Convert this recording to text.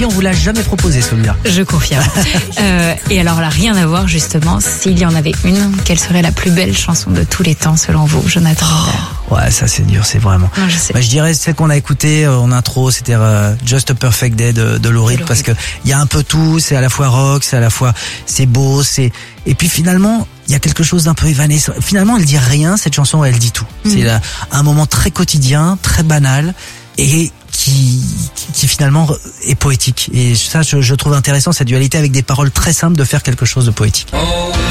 dit, on vous l'a jamais proposé celui-là. Je confirme. Et alors là, rien à voir justement. S'il y en avait une, quelle serait la plus belle chanson de tous les temps selon vous, Jonathan Vander? Ouais, ça c'est dur, c'est vraiment. Non, je sais. Je dirais celle qu'on a écoutée en intro, c'était Just a Perfect Day de Lou Reed, parce que il y a un peu tout, c'est à la fois rock, c'est à la fois c'est beau, et puis finalement il y a quelque chose d'un peu évanescent. Finalement, elle dit rien cette chanson, elle dit tout. C'est un moment très quotidien, très banal et qui finalement est poétique. Et ça, je trouve intéressant cette dualité avec des paroles très simples de faire quelque chose de poétique.